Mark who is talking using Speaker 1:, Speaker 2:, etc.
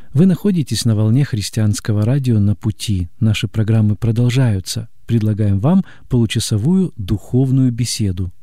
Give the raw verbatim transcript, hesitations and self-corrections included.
Speaker 1: Вы находитесь на волне христианского радио «На пути». Наши программы продолжаются. Предлагаем вам получасовую духовную беседу.